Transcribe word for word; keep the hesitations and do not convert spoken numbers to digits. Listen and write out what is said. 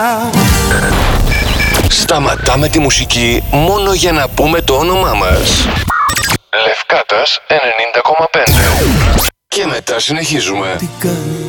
Σταματάμε τη μουσική μόνο για να πούμε το όνομά μας. Λευκάτας ενενήντα κόμμα πέντε. Και μετά συνεχίζουμε.